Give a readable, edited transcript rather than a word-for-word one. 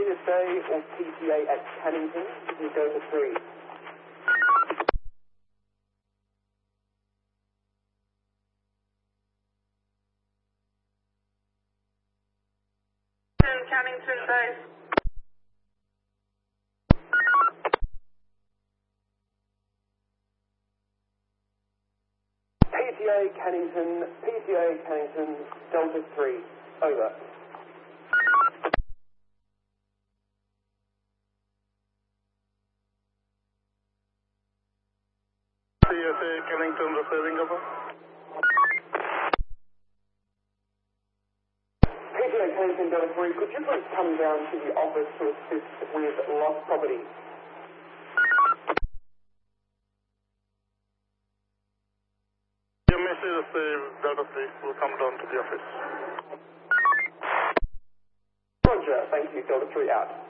PSA or PTA at Cannington, you go for 3. Cannington base. PTA Cannington, Delta 3, over. PSA Cannington receiving over. PTA Cannington, Delta 3, could you please come down to the office to assist with lost property? Your message received, Delta 3 will come down to the office. Roger, thank you, Delta 3 out.